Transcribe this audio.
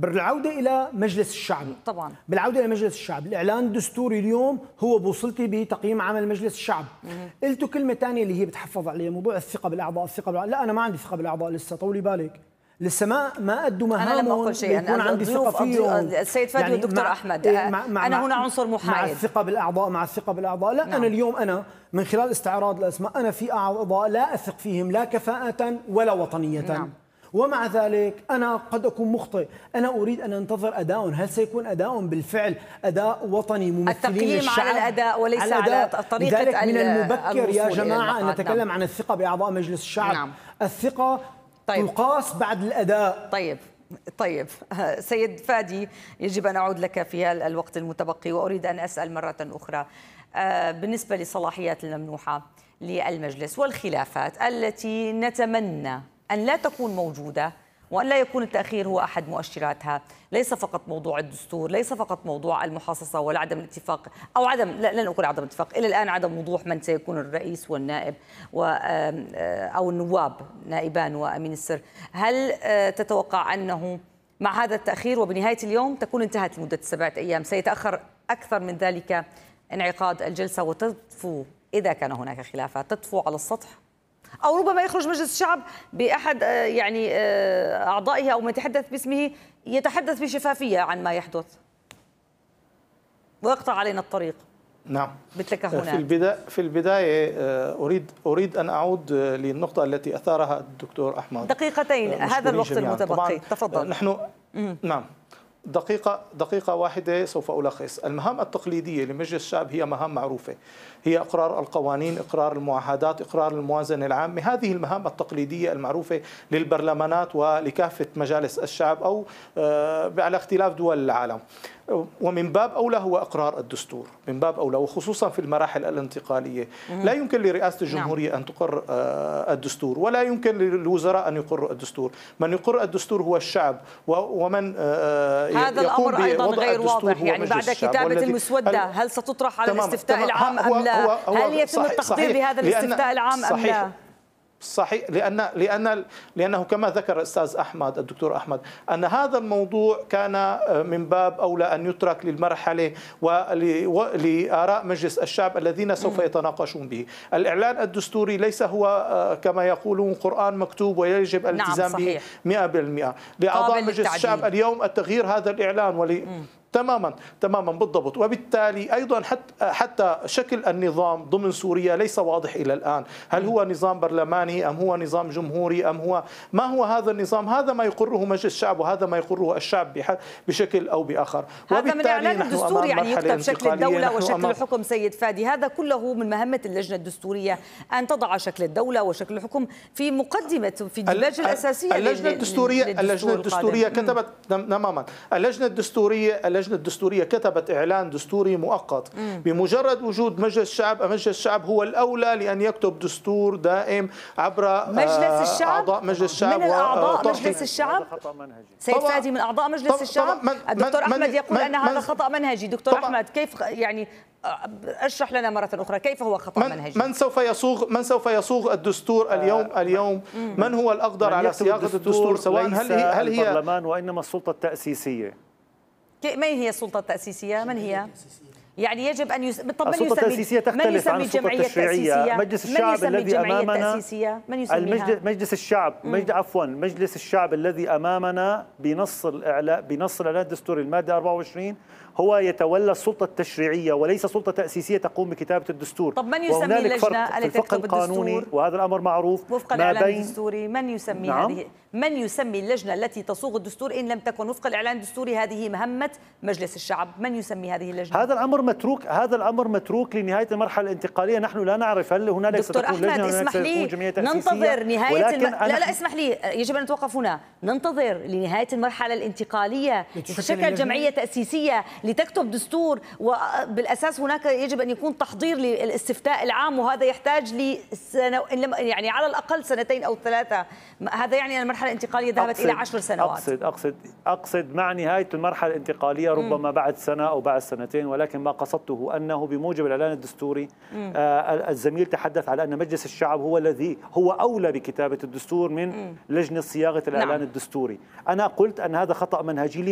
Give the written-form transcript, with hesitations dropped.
بالعودة إلى مجلس الشعب طبعا بالعودة إلى مجلس الشعب، الإعلان الدستوري اليوم هو بوصلتي بتقييم عمل مجلس الشعب. قلتوا كلمة ثانية اللي هي بتحفظ عليه موضوع الثقة بالأعضاء، لا أنا ما عندي ثقة بالأعضاء لسه، طولي بالك، لسه ما أدوا مهامهم. أنا لم أقل شيء، يكون عندي ثقة فيهم. السيد فادي يعني والدكتور أحمد أنا هنا عنصر محايد مع الثقة بالأعضاء، لا نعم. أنا اليوم أنا من خلال استعراض الأسماء أنا في أعضاء لا أثق فيهم لا كفاءة ولا وطنية. نعم. ومع ذلك أنا قد أكون مخطئ، أنا أريد أن أنتظر أداء، هل سيكون أداء بالفعل أداء وطني ممثلين التقييم الشعب على الأداء وليس على طريقة. لذلك من المبكر يا جماعة أن نتكلم عن الثقة بأعضاء مجلس الشعب. نعم. الثقة تقاس بعد الأداء. طيب سيد فادي، يجب أن أعود لك في الوقت المتبقي، وأريد أن أسأل مرة أخرى بالنسبة لصلاحيات الممنوحة للمجلس والخلافات التي نتمنى أن لا تكون موجودة وأن لا يكون التأخير هو أحد مؤشراتها، ليس فقط موضوع الدستور، ليس فقط موضوع المحاصصة ولا عدم الاتفاق أو عدم، لن أقول عدم الاتفاق، إلى الآن عدم وضوح من سيكون الرئيس والنائب أو النواب، نائبان وأمين السر. هل تتوقع أنه مع هذا التأخير وبنهاية اليوم تكون انتهت لمدة 7 أيام، سيتأخر أكثر من ذلك انعقاد الجلسة وتطفو إذا كان هناك خلافات تطفو على السطح، أو ربما يخرج مجلس الشعب بأحد يعني أعضائه أو من يتحدث باسمه يتحدث بشفافية عن ما يحدث ويقطع علينا الطريق؟ نعم. مثلك هنا في البداية أريد أن أعود للنقطة التي أثارها الدكتور أحمد. دقيقتين، هذا الوقت المتبقي، تفضل. نحن نعم دقيقة واحدة سوف ألخص. المهام التقليدية لمجلس الشعب هي مهام معروفة، هي إقرار القوانين، إقرار المعاهدات، إقرار الموازنة العامة، هذه المهام التقليدية المعروفة للبرلمانات ولكافة مجالس الشعب أو على اختلاف دول العالم. ومن باب أولى هو إقرار الدستور، من باب أولى، وخصوصا في المراحل الانتقالية. لا يمكن لرئاسة الجمهورية أن تقر الدستور، ولا يمكن للوزراء أن يقروا الدستور. من يقر الدستور هو الشعب، ومن هذا الأمر أيضا غير واضح، يعني بعد كتابة المسودة هل ستطرح على الاستفتاء العام أم لا؟ هل يتم التقدير بهذا الاستفتاء العام أم لا؟ صحيح، لأنه كما ذكر الأستاذ أحمد، الدكتور أحمد، أن هذا الموضوع كان من باب أولى أن يترك للمرحلة ولآراء مجلس الشعب الذين سوف يتناقشون به. الإعلان الدستوري ليس هو كما يقولون قرآن مكتوب ويجب الالتزام به 100%. لأعضاء مجلس الشعب اليوم التغيير هذا الإعلان تماما بالضبط. وبالتالي أيضا حتى شكل النظام ضمن سوريا ليس واضح إلى الآن، هل هو نظام برلماني أم هو نظام جمهوري أم ما هو هذا النظام؟ هذا ما يقره مجلس الشعب وهذا ما يقره الشعب بشكل أو بآخر. هذا من إعلان الدستور يعني يكتب شكل الدولة وشكل الحكم. سيد فادي، هذا كله من مهمة اللجنة الدستورية أن شكل الدولة وشكل الحكم في مقدمة في الدباجة الأساسية. اللجنة الدستورية كتبت تماما، اللجنة الدستورية كتبت إعلان دستوري مؤقت. بمجرد وجود مجلس الشعب هو الأولى لأن يكتب دستور دائم عبر مجلس الشعب، أعضاء مجلس الشعب. من أعضاء مجلس الشعب سيد فادي، من أعضاء مجلس الشعب. الدكتور أحمد يقول أن هذا خطأ منهجي. دكتور أحمد، كيف يعني اشرح لنا مرة أخرى كيف هو خطأ منهجي؟ من سوف يصوغ الدستور اليوم من هو الأقدر على صياغة الدستور؟ سواء هل هي البرلمان وإنما السلطة التأسيسية. من هي السلطة التأسيسية؟ من هي؟ يعني يجب أن السلطة التأسيسية تختلف عن السلطة التشريعية. مجلس الشعب الذي أمامنا، مجلس الشعب الذي أمامنا بنص الإعلان الدستوري المادة 24 هو يتولى السلطة التشريعية وليس سلطة تأسيسية تقوم بكتابة الدستور. طب من يسمي اللجنة التي تكتب الدستور؟ وهذا الأمر معروف وفق الإعلان الدستوري. من يسمي هذه؟ من يسمي اللجنة التي تصوغ الدستور إن لم تكن وفق الإعلان الدستوري هذه مهمة مجلس الشعب؟ من يسمي هذه اللجنة؟ هذا الأمر متروك لنهاية المرحلة الانتقالية. نحن لا نعرف هل هنالك دكتور أحمد، اسمح لي ننتظر نهاية لا اسمح لي، يجب أن نتوقف هنا، ننتظر لنهاية المرحلة الانتقالية تتشكل جمعية تأسيسية لتكتب دستور، وبالأساس هناك يجب أن يكون تحضير للاستفتاء العام، وهذا يحتاج يعني على الأقل 2 أو 3. هذا يعني أن المرحلة الانتقالية ذهبت إلى 10 سنوات. أقصد مع نهاية المرحلة الانتقالية ربما بعد سنة أو بعد 2 ولكن ما قصدته أنه بموجب الإعلان الدستوري الزميل تحدث على أن مجلس الشعب هو أولى بكتابة الدستور من لجنة صياغة الإعلان الدستوري. أنا قلت أن هذا خطأ منهجي.